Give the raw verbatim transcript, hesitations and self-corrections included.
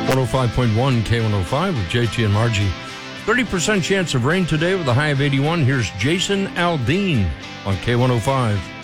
one oh five point one K one oh five with J T and Margie. thirty percent chance of rain today with a high of eighty-one. Here's Jason Aldean on K one oh five.